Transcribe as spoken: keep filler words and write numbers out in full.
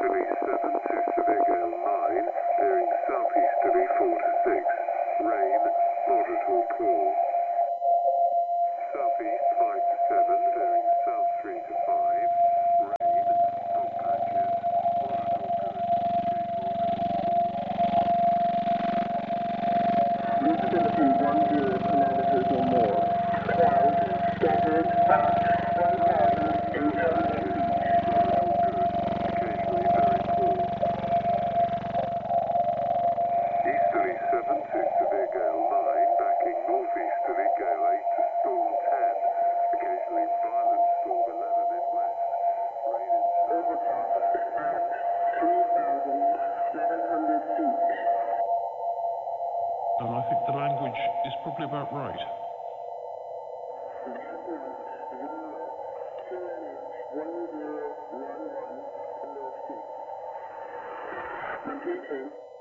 Easterly seven to severe gale nine, bearing southeasterly four to six. Rain, moderate or poor. Southeast five to seven, bearing south three to five. Rain, fog patches, moderate or good. Visibility one zero kilometers or more. Clouds scattered at one thousand eight hundred feet. Occasionally very poor. Easterly seven to severe gale nine, backing northeasterly gale eight to storm ten. Occasionally violent storm eleven in west. Rain in south. Overcast at three thousand seven hundred feet. And I think the language is probably about right. one zero one one, north. Repeating.